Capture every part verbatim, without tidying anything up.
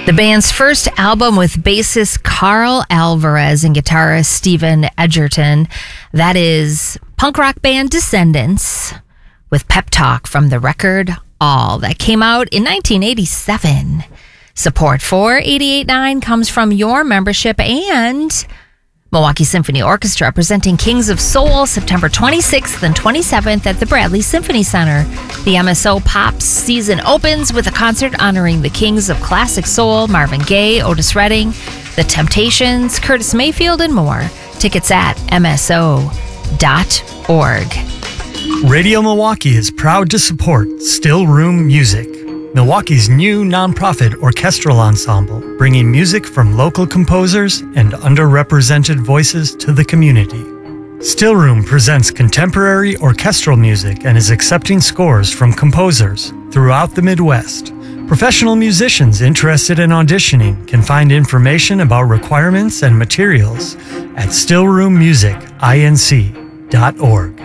The band's first album with bassist Carl Alvarez and guitarist Stephen Edgerton. That is punk rock band Descendants with Pep Talk from the record All that came out in nineteen eighty-seven. Support for eighty-eight point nine comes from your membership and Milwaukee Symphony Orchestra presenting Kings of Soul September twenty-sixth and twenty-seventh at the Bradley Symphony Center. The M S O Pops season opens with a concert honoring the kings of classic soul, Marvin Gaye, Otis Redding, The Temptations, Curtis Mayfield, and more. Tickets at M S O dot org. Radio Milwaukee is proud to support Still Room Music, Milwaukee's new nonprofit orchestral ensemble, bringing music from local composers and underrepresented voices to the community. Still Room presents contemporary orchestral music and is accepting scores from composers throughout the Midwest. Professional musicians interested in auditioning can find information about requirements and materials at still room music inc dot org.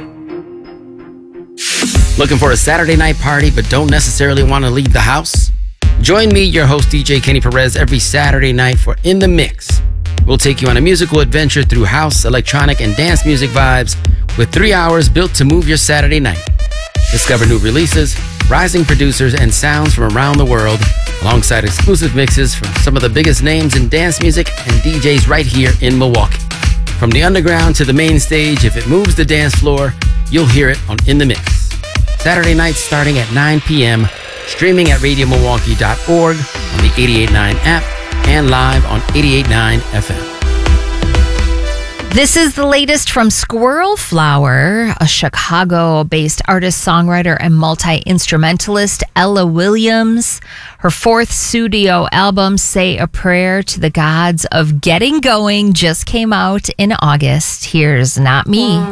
Looking for a Saturday night party but don't necessarily want to leave the house? Join me, your host D J Kenny Perez, every Saturday night for In the Mix. We'll take you on a musical adventure through house, electronic, and dance music vibes with three hours built to move your Saturday night. Discover new releases, rising producers, and sounds from around the world, alongside exclusive mixes from some of the biggest names in dance music and D Js right here in Milwaukee. From the underground to the main stage, if it moves the dance floor, you'll hear it on In the Mix. Saturday nights starting at nine p.m., streaming at radio milwaukee dot org on the eighty-eight point nine app and live on eighty-eight point nine F M. This is the latest from Squirrel Flower, a Chicago-based artist, songwriter, and multi-instrumentalist, Ella Williams. Her fourth studio album, Say a Prayer to the Gods of Getting Going, just came out in August. Here's Not Me.